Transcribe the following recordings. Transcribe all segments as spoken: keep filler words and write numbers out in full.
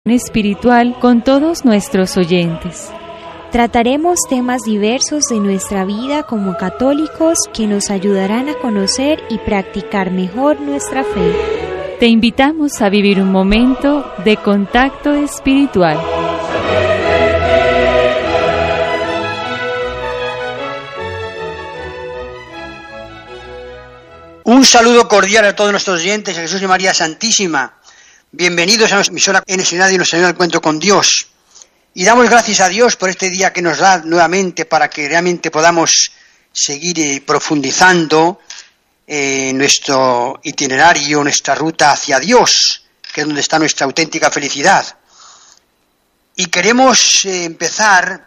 espiritual con todos nuestros oyentes. Trataremos temas diversos de nuestra vida como católicos que nos ayudarán a conocer y practicar mejor nuestra fe. Te invitamos a vivir un momento de contacto espiritual. Un saludo cordial a todos nuestros oyentes, a Jesús y María Santísima. Bienvenidos a nuestra emisora en el Seminario de nuestro Señor Encuentro con Dios. Y damos gracias a Dios por este día que nos da nuevamente para que realmente podamos seguir eh, profundizando en eh, nuestro itinerario, nuestra ruta hacia Dios, que es donde está nuestra auténtica felicidad. Y queremos eh, empezar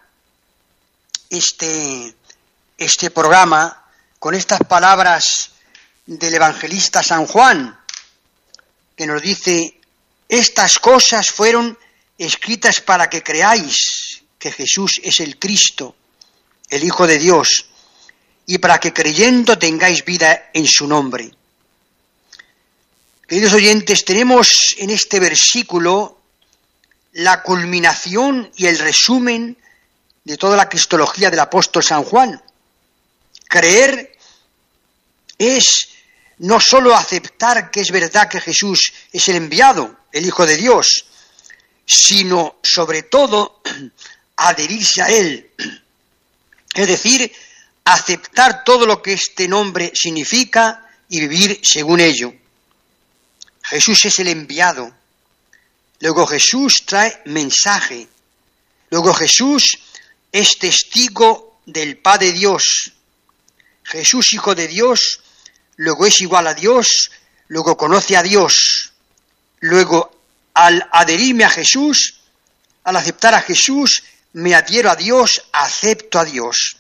este, este programa con estas palabras del evangelista San Juan, que nos dice: estas cosas fueron escritas para que creáis que Jesús es el Cristo, el Hijo de Dios, y para que creyendo tengáis vida en su nombre. Queridos oyentes, tenemos en este versículo la culminación y el resumen de toda la cristología del apóstol San Juan. Creer es no solo aceptar que es verdad que Jesús es el enviado, el Hijo de Dios, sino sobre todo adherirse a Él, es decir, aceptar todo lo que este nombre significa y vivir según ello. Jesús es el enviado, luego Jesús trae mensaje, luego Jesús es testigo del Padre Dios, Jesús Hijo de Dios, luego es igual a Dios, luego conoce a Dios, luego al adherirme a Jesús, al aceptar a Jesús, me adhiero a Dios, acepto a Dios.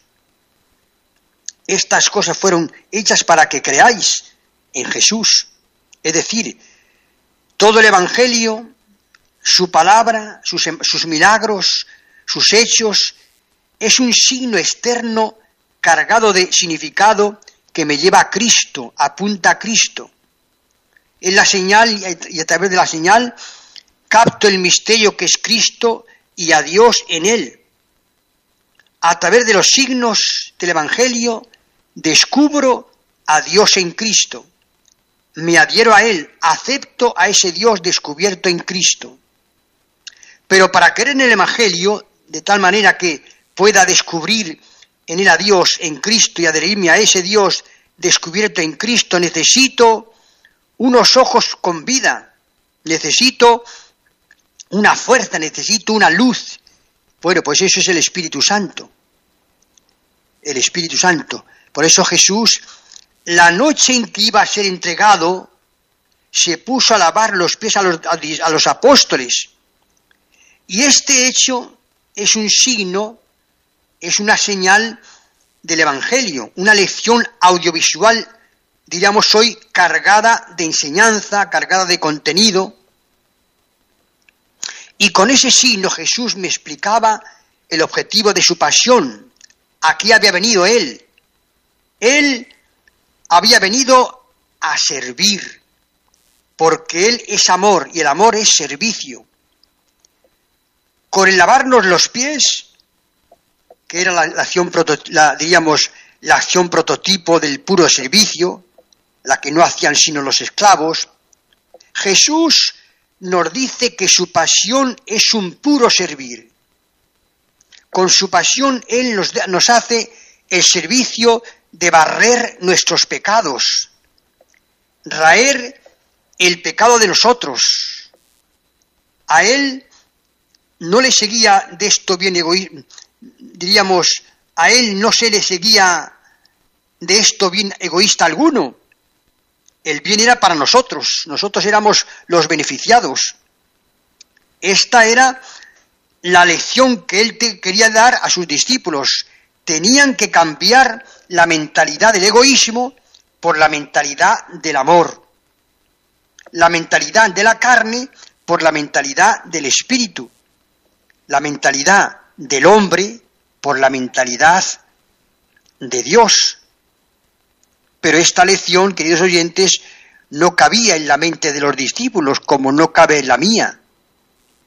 Estas cosas fueron hechas para que creáis en Jesús, es decir, todo el Evangelio, su palabra, sus, sus milagros, sus hechos, es un signo externo cargado de significado que me lleva a Cristo, apunta a Cristo. Es la señal, y a través de la señal capto el misterio que es Cristo y a Dios en Él. A través de los signos del Evangelio descubro a Dios en Cristo. Me adhiero a Él, acepto a ese Dios descubierto en Cristo. Pero para creer en el Evangelio, de tal manera que pueda descubrir en Él a Dios, en Cristo, y adherirme a ese Dios descubierto en Cristo, necesito unos ojos con vida, necesito una fuerza, necesito una luz. Bueno, pues eso es el Espíritu Santo, el Espíritu Santo. Por eso Jesús, la noche en que iba a ser entregado, se puso a lavar los pies a los, a los apóstoles. Y este hecho es un signo, es una señal del Evangelio, una lección audiovisual, diríamos hoy, cargada de enseñanza, cargada de contenido. Y con ese signo Jesús me explicaba el objetivo de su pasión. Aquí había venido Él. Él había venido a servir, porque Él es amor y el amor es servicio. Con el lavarnos los pies, que era la, la acción, proto, la, diríamos, la acción prototipo del puro servicio, la que no hacían sino los esclavos, Jesús nos dice que su pasión es un puro servir. Con su pasión Él nos, nos hace el servicio de barrer nuestros pecados, raer el pecado de nosotros. A Él no le seguía de esto bien egoísmo, diríamos, a Él no se le seguía de esto bien egoísta alguno. El bien era para nosotros, nosotros éramos los beneficiados. Esta era la lección que Él te quería dar a sus discípulos. Tenían que cambiar la mentalidad del egoísmo por la mentalidad del amor. La mentalidad de la carne por la mentalidad del espíritu. La mentalidad del hombre por la mentalidad de Dios. Pero esta lección, queridos oyentes, no cabía en la mente de los discípulos, como no cabe en la mía.